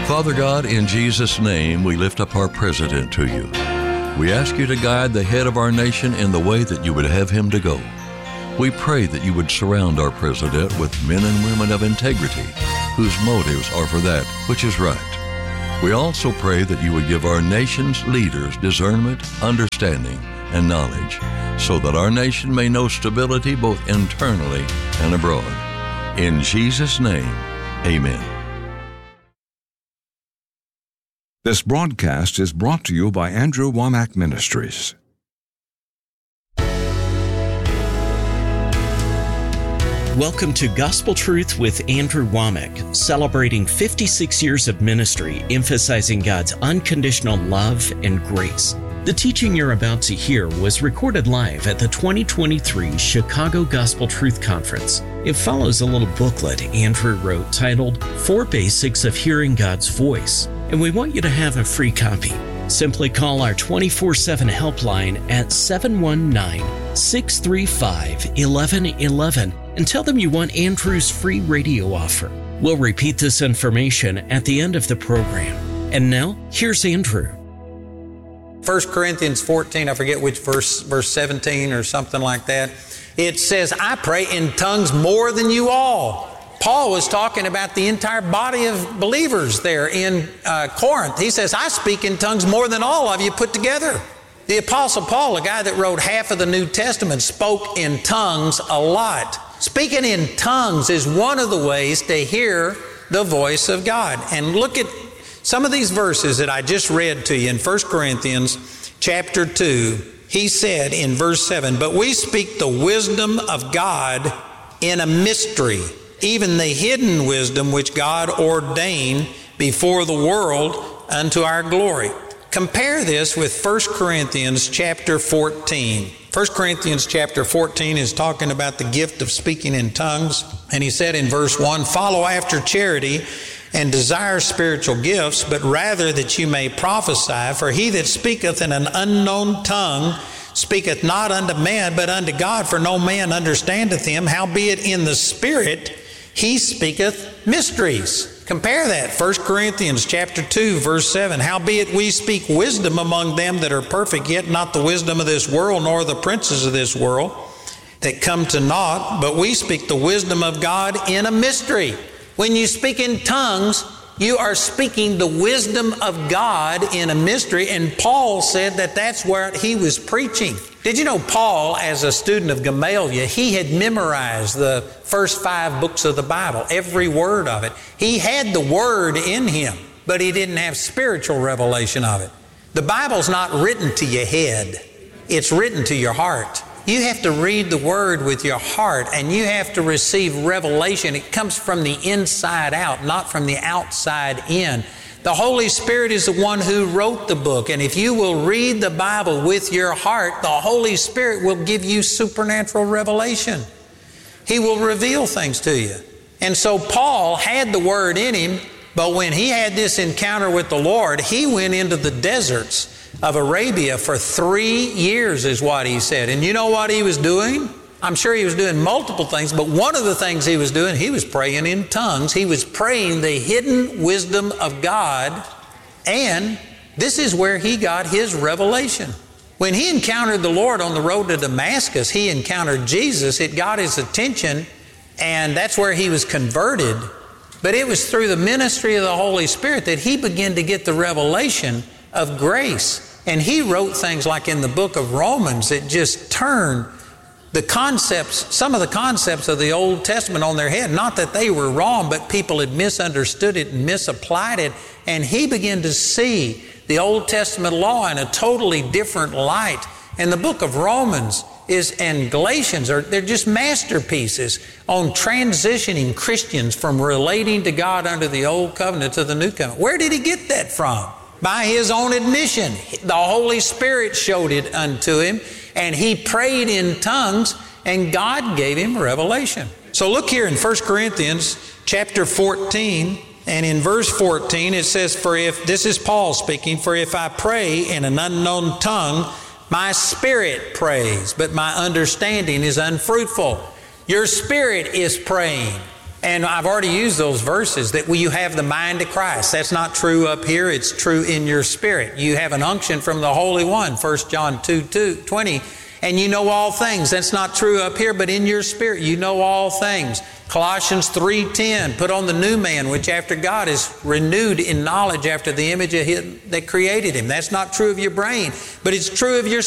Father God, in Jesus' name, we lift up our president to you. We ask you to guide the head of our nation in the way that you would have him to go. We pray that you would surround our president with men and women of integrity, whose motives are for that which is right. We also pray that you would give our nation's leaders discernment, understanding, and knowledge, so that our nation may know stability both internally and abroad. In Jesus' name, amen. This broadcast is brought to you by Andrew Wommack Ministries. Welcome to Gospel Truth with Andrew Wommack, celebrating 56 years of ministry, emphasizing God's unconditional love and grace. The teaching you're about to hear was recorded live at the 2023 Chicago Gospel Truth Conference. It follows a little booklet Andrew wrote titled 4 Basics of Hearing God's Voice, and we want you to have a free copy. Simply call our 24/7 helpline at 719-635-1111 and tell them you want Andrew's free radio offer. We'll repeat this information at the end of the program. And now, here's Andrew. 1 Corinthians 14, I forget which verse 17 or something like that. It says, I pray in tongues more than you all. Paul was talking about the entire body of believers there in Corinth. He says, I speak in tongues more than all of you put together. The Apostle Paul, a guy that wrote half of the New Testament, spoke in tongues a lot. Speaking in tongues is one of the ways to hear the voice of God. And look at some of these verses that I just read to you in 1 Corinthians chapter 2. He said in verse 7, but we speak the wisdom of God in a mystery, even the hidden wisdom which God ordained before the world unto our glory. Compare this with 1 Corinthians chapter 14. 1 Corinthians chapter 14 is talking about the gift of speaking in tongues. And he said in verse 1, follow after charity and desire spiritual gifts, but rather that you may prophesy. For he that speaketh in an unknown tongue speaketh not unto man, but unto God, for no man understandeth him. Howbeit in the Spirit he speaketh mysteries. Compare that. 1 Corinthians chapter 2, verse 7. Howbeit we speak wisdom among them that are perfect, yet not the wisdom of this world, nor the princes of this world that come to naught, but we speak the wisdom of God in a mystery. When you speak in tongues, you are speaking the wisdom of God in a mystery. And Paul said that that's where he was preaching. Did you know Paul, as a student of Gamaliel, he had memorized the first 5 books of the Bible, every word of it. He had the Word in him, but he didn't have spiritual revelation of it. The Bible's not written to your head. It's written to your heart. You have to read the Word with your heart, and you have to receive revelation. It comes from the inside out, not from the outside in. The Holy Spirit is the one who wrote the book, and if you will read the Bible with your heart, the Holy Spirit will give you supernatural revelation. He will reveal things to you. And so Paul had the Word in him, but when he had this encounter with the Lord, he went into the deserts of Arabia for 3 years is what he said. And you know what he was doing? I'm sure he was doing multiple things, but one of the things he was doing, he was praying in tongues. He was praying the hidden wisdom of God, and this is where he got his revelation. When he encountered the Lord on the road to Damascus, he encountered Jesus. It got his attention, and that's where he was converted. But it was through the ministry of the Holy Spirit that he began to get the revelation of grace. And he wrote things like in the book of Romans that just turned the concepts, some of the concepts of the Old Testament on their head. Not that they were wrong, but people had misunderstood it and misapplied it. And he began to see the Old Testament law in a totally different light. And the book of Romans and Galatians they're just masterpieces on transitioning Christians from relating to God under the Old Covenant to the New Covenant. Where did he get that from? By his own admission. The Holy Spirit showed it unto him, and he prayed in tongues, and God gave him revelation. So look here in 1 Corinthians chapter 14, and in verse 14 it says, this is Paul speaking, for if I pray in an unknown tongue, my spirit prays, but my understanding is unfruitful. Your spirit is praying. And I've already used those verses that you have the mind of Christ. That's not true up here. It's true in your spirit. You have an unction from the Holy One, 1 John 2:20, and you know all things. That's not true up here, but in your spirit you know all things. Colossians 3:10, put on the new man, which after God is renewed in knowledge after the image of Him that created him. That's not true of your brain, but it's true of your